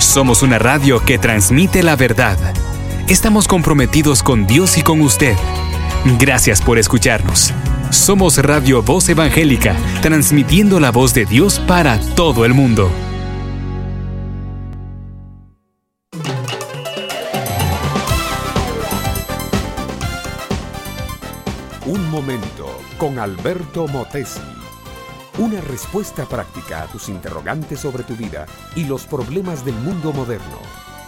Somos una radio que transmite la verdad. Estamos comprometidos con Dios y con usted. Gracias por escucharnos. Somos Radio Voz Evangélica, transmitiendo la voz de Dios para todo el mundo. Un momento con Alberto Motesi. Una respuesta práctica a tus interrogantes sobre tu vida y los problemas del mundo moderno.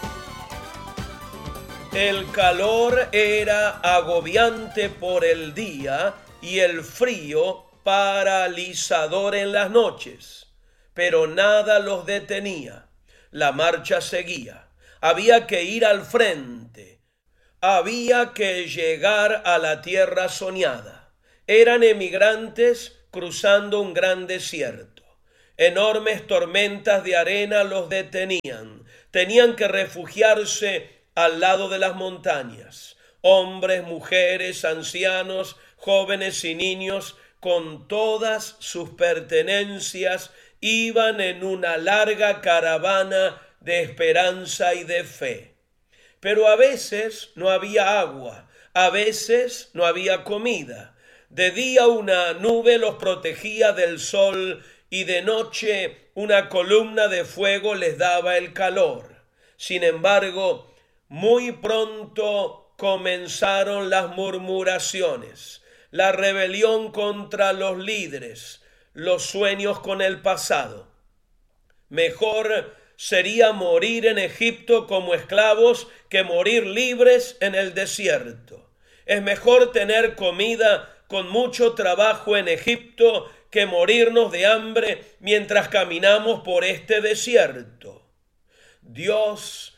El calor era agobiante por el día y el frío paralizador en las noches, pero nada los detenía. La marcha seguía. Había que ir al frente. Había que llegar a la tierra soñada. Eran emigrantes cruzando un gran desierto. Enormes tormentas de arena los detenían. Tenían que refugiarse al lado de las montañas. Hombres, mujeres, ancianos, jóvenes y niños, con todas sus pertenencias, iban en una larga caravana de esperanza y de fe. Pero a veces no había agua, a veces no había comida. De día una nube los protegía del sol y de noche una columna de fuego les daba el calor. Sin embargo, muy pronto comenzaron las murmuraciones, la rebelión contra los líderes, los sueños con el pasado. Mejor sería morir en Egipto como esclavos que morir libres en el desierto. Es mejor tener comida con mucho trabajo en Egipto que morirnos de hambre mientras caminamos por este desierto. Dios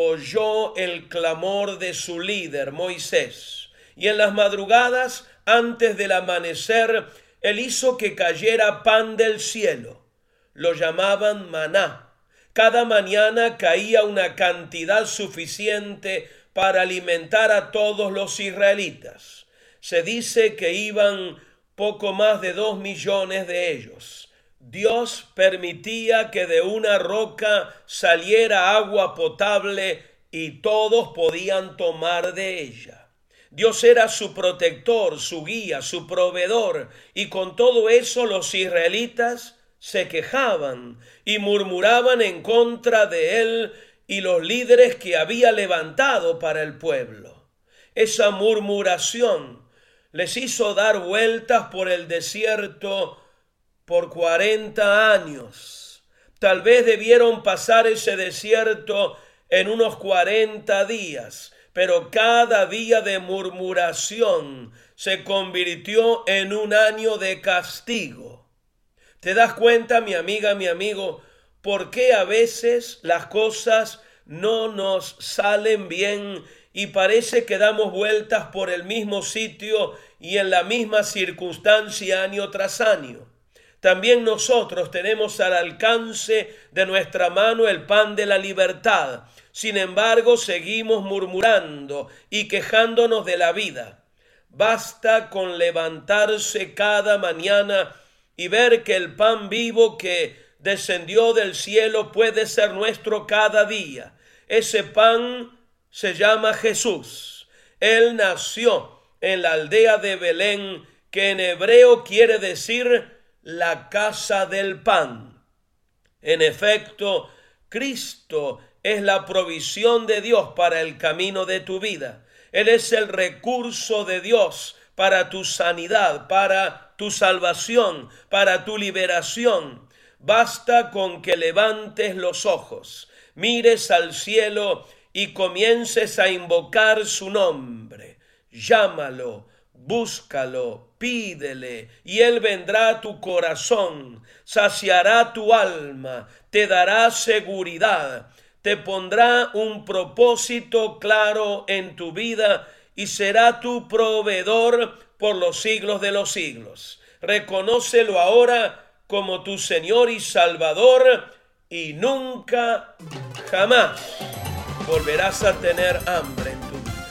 oyó el clamor de su líder, Moisés, y en las madrugadas, antes del amanecer, él hizo que cayera pan del cielo. Lo llamaban maná. Cada mañana caía una cantidad suficiente para alimentar a todos los israelitas. Se dice que iban poco más de 2 millones de ellos. Dios permitía que de una roca saliera agua potable y todos podían tomar de ella. Dios era su protector, su guía, su proveedor, y con todo eso los israelitas se quejaban y murmuraban en contra de él y los líderes que había levantado para el pueblo. Esa murmuración les hizo dar vueltas por el desierto por 40 años. Tal vez debieron pasar ese desierto en unos 40 días, pero cada día de murmuración se convirtió en un año de castigo. ¿Te das cuenta, mi amiga, mi amigo, por qué a veces las cosas no nos salen bien y parece que damos vueltas por el mismo sitio y en la misma circunstancia año tras año? También nosotros tenemos al alcance de nuestra mano el pan de la libertad. Sin embargo, seguimos murmurando y quejándonos de la vida. Basta con levantarse cada mañana y ver que el pan vivo que descendió del cielo puede ser nuestro cada día. Ese pan se llama Jesús. Él nació en la aldea de Belén, que en hebreo quiere decir la casa del pan. En efecto, Cristo es la provisión de Dios para el camino de tu vida. Él es el recurso de Dios para tu sanidad, para tu salvación, para tu liberación. Basta con que levantes los ojos, mires al cielo y comiences a invocar su nombre. Llámalo, búscalo, pídele, y Él vendrá a tu corazón, saciará tu alma, te dará seguridad, te pondrá un propósito claro en tu vida y será tu proveedor por los siglos de los siglos. Reconócelo ahora como tu Señor y Salvador y nunca, jamás volverás a tener hambre en tu vida.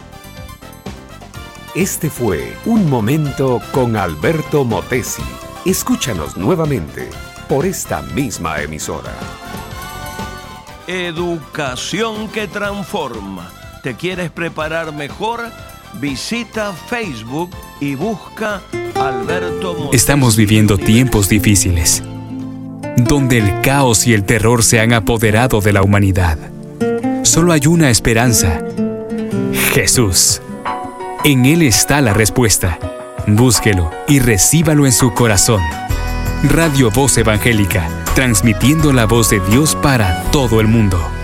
Este fue Un Momento con Alberto Motesi. Escúchanos nuevamente por esta misma emisora. Educación que transforma. ¿Te quieres preparar mejor? Visita Facebook y busca Alberto Motesi. Estamos viviendo tiempos difíciles, donde el caos y el terror se han apoderado de la humanidad. Solo hay una esperanza: Jesús. En Él está la respuesta. Búsquelo y recíbalo en su corazón. Radio Voz Evangélica, transmitiendo la voz de Dios para todo el mundo.